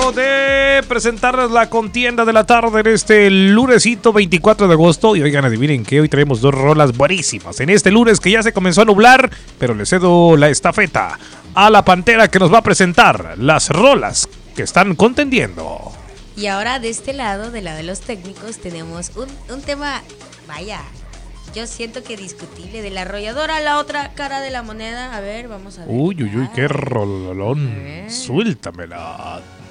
momento de presentarles la contienda de la tarde en este lunesito 24 de agosto. Y oigan, adivinen que hoy traemos dos rolas buenísimas. En este lunes que ya se comenzó a nublar, pero le cedo la estafeta a la Pantera que nos va a presentar las rolas que están contendiendo. Y ahora de este lado, del lado de los técnicos, tenemos un tema, vaya, yo siento que discutible, de la arrolladora a la otra cara de la moneda. A ver, vamos a ver. Uy, qué rolón. Suéltamela.